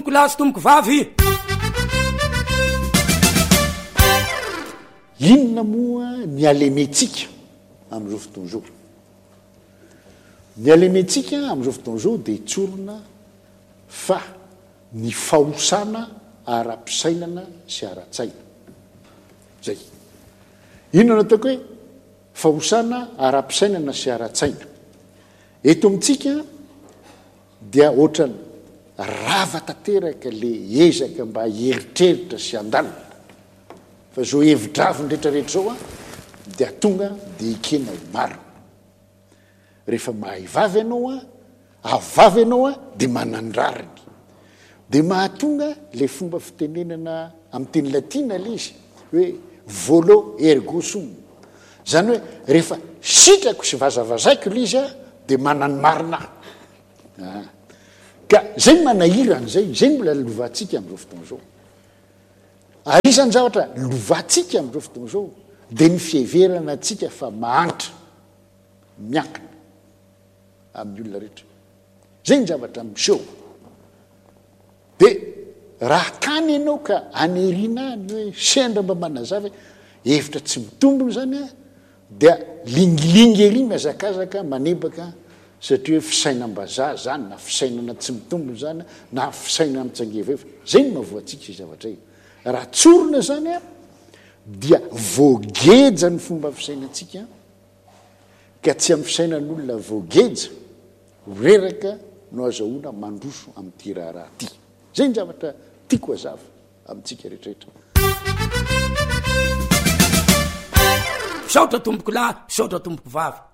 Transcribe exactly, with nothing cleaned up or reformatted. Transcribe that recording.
Lasy tomboko vavy. Inona moa ny alementsika amin'izao fotoana izao? Ny alementsika amin'izao fotoana izao dia tsorona fa ny fahosana ara-pisainana sy ara-tsaina. Zay. Inona no ataoko hoe fahosana ara-pisainana sy ara-tsaina? Eto amintsika dia ohatrany rava tanteraka le ezaka mba hieritreritra sy andalina. Fa zao hevin-dravony rehetrarehetra zao a dia tonga dia ikena ho marina. Rehefa mahay vavy ianao a, avavy ianao a, dia manandrariny. Dia mahatonga le fomba fitenenana amin'ny teny latina le izy hoe volo ergo sum. Zany hoe rehefa sitrako sy vazavazaiko le izy a dia manany marina. Ah. Ka zay manahirana zay, zay mbola lovantsika amin'izao fotoana izao. Ary isan'ny zavatra lovantsika amin'izao fotoana izao dia ny fiheverana antsika fa mahantra, miankina amin'ny olona rehetra. Zay ny zavatra miseho. Dia raha kany ianao ka aneriana ny hoe sendra mba manazava hevitra tsy mitombona zany a, dia lingilingy ery mihazakazaka manebaka satria hoe fisainam-bazaha zany na fisainana tsy mitombona zany na fisainana mitsangeveva. Zay ny mahavoantsika sy zavatra io. Raha tsorona zany a dia voageja ny fomba fisainantsika ka tsy amin'ny fisainan'olona voageja reraka no azahoana mandroso amin'ity raharaha ty. Zay ny zavatra tiako hazava amintsika rehetrarehetra. Saotra tomboko lahy, saotra tomboko vavy.